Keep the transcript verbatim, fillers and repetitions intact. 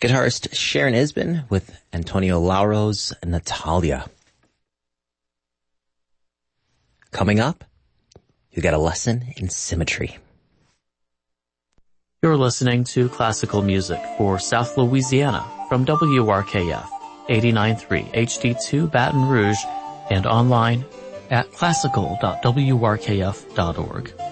Guitarist Sharon Isbin with Antonio Lauro's Natalia. Coming up, you got a lesson in symmetry. You're listening to classical music for South Louisiana from W R K F eighty-nine point three H D two Baton Rouge and online at classical dot w r k f dot org.